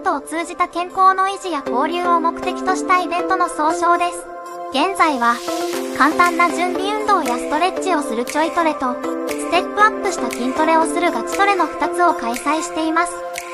トを通じた健康の維持や交流を目的としたイベントの総称です。現在は、簡単な準備運動やストレッチをするちょいトレと、ステップアップした筋トレをするガチトレの2つを開催しています。